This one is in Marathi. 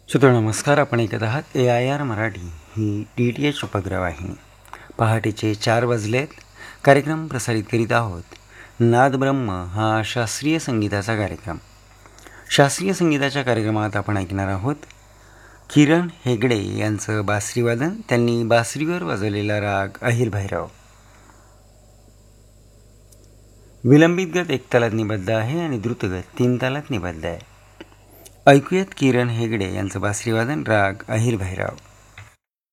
श्रोतो नमस्कार. आपण ऐकत आहात AIR मराठी ही DTH उपग्रहवाहिनी. पहाटेचे 4 वाजलेत. कार्यक्रम प्रसारित करीत आहोत. नाद ब्रह्म हा शास्त्रीय संगीताचा कार्यक्रम. शास्त्रीय संगीताच्या कार्यक्रमात आपण ऐकणार आहोत किरण हेगडे यांचं बासरीवादन. त्यांनी बासरीवर वाजवलेला राग अहिर भैरव. विलंबित गत 1 तालात निबद्ध आहे आणि द्रुतगत 3 तालात निबद्ध आहे. ऐकूयात किरण हेगडे यांचं बासरीवादन राग अहिर भैरव.